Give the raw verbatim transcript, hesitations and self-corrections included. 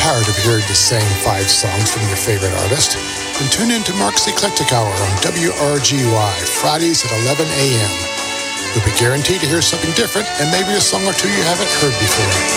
tired of hearing the same five songs from your favorite artist? Then tune in to Mark's Eclectic Hour on W R G Y, Fridays at eleven a.m. You'll be guaranteed to hear something different and maybe a song or two you haven't heard before.